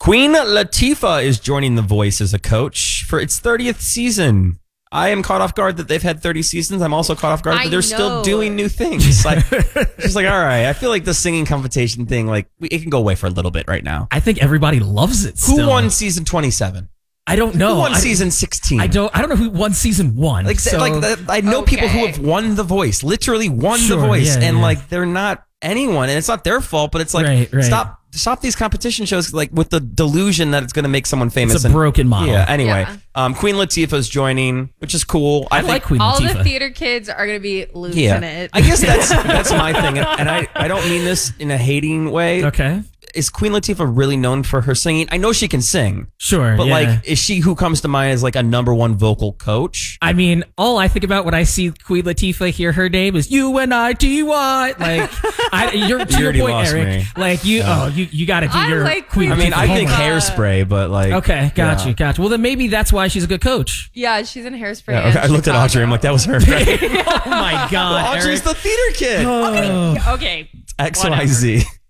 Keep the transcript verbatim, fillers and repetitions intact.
Queen Latifah is joining The Voice as a coach for its thirtieth season. I am caught off guard that they've had thirty seasons. I'm also caught off guard I that they're know. still doing new things. Like, just like, all right, I feel like the singing competition thing, like, it can go away for a little bit right now. I think everybody loves it. Who Still. won season twenty-seven? I don't know. Who won I, season sixteen? I don't. I don't know who won season one. Like, so. like the, I know Okay. people who have won The Voice, literally won Sure, The Voice, yeah, and yeah. like they're not anyone, and it's not their fault. But it's like, Right, right. stop, stop these competition shows, like with the delusion that it's going to make someone famous. It's a and- broken model. Yeah. Anyway, Yeah. Um, Queen Latifah's joining, which is cool. I, I, think, like Queen All Latifah. the theater kids are going to be losing Yeah, it. I guess that's that's my thing, and, and I I don't mean this in a hating way. Okay. Is Queen Latifah really known for her singing? I know she can sing, Sure. but yeah. like, is she who comes to mind as like a number one vocal coach? I mean, all I think about when I see Queen Latifah, hear her name is U N I T Y. Like, I, you're to You your already point, lost Eric. me. Like, you, oh, you, you got to do I your like Queen. Queen I mean, Latifah I think homework. Uh, Hairspray, but like, Okay, got yeah. you, got you. Well, then maybe that's why she's a good coach. Yeah, she's in Hairspray. Yeah, and okay, I looked at Chicago. Audrey. I'm like, that was her. Oh my God, Audrey's Eric. the theater kid. Oh. Okay. X Y Z.